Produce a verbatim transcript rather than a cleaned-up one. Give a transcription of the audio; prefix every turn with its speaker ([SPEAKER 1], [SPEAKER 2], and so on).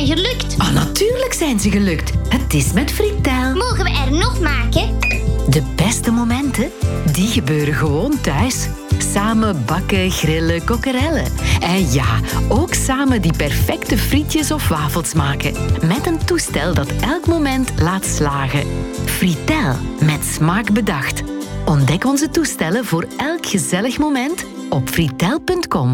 [SPEAKER 1] gelukt.
[SPEAKER 2] Ah, natuurlijk zijn ze gelukt. Het is met Fritel.
[SPEAKER 1] Mogen we er nog maken?
[SPEAKER 2] De beste momenten, die gebeuren gewoon thuis. Samen bakken, grillen, kokkerellen. En ja, ook samen die perfecte frietjes of wafels maken. Met een toestel dat elk moment laat slagen. Fritel, met smaak bedacht. Ontdek onze toestellen voor elk gezellig moment op fritel punt com.